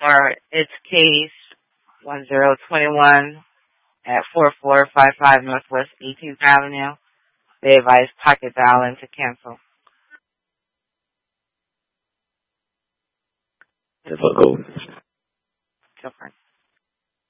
for its case 1021 at 4455 Northwest 18th Avenue. They advise pocket dialing to cancel. Difficult. Different.